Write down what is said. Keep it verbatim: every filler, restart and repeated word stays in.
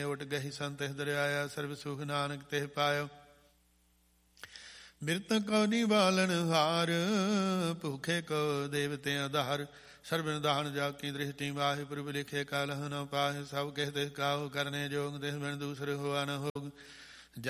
ਉਟ ਗਹੀ ਸੰਤਿਹ ਦਰਿਆਇਆ ਸਰਬ ਸੁਖ ਨਾਨਕ ਤਿਹ ਪਾਇਓ। ਮਿਰਤ ਕਉ ਨਿਵਾਲਨ ਹਾਰ ਭੂਖੇ ਕਉ ਦੇਵਤੇ ਆਧਾਰ ਸਰਬ ਨਿਧਾਨ ਜਾ ਕੀ ਦ੍ਰਿਸ਼ਟੀ ਵਾਹਿ ਪ੍ਰਭ ਲਿਖੇ ਕਲਹ ਨ ਪਾਹਿ ਸਭ ਕਹਿ ਤਿਸ ਕਾਹੂ ਕਰਨੇ ਜੋਗ ਤਿਸ ਬਿਨ ਦੂਸਰ ਹੋਆ ਨ ਹੋਗ।